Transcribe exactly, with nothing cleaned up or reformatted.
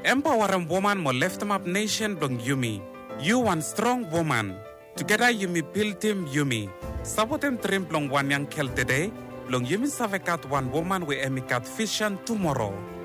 empowering woman mo left map nation dong Yumi. You one strong woman. Together Yumi build team Yumi. Sabotem trim plong one yang kel today. Long Yumi savekat one woman we emikat vision tomorrow.